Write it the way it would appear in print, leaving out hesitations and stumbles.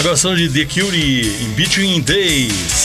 Agora são de The Cure, In Between Days.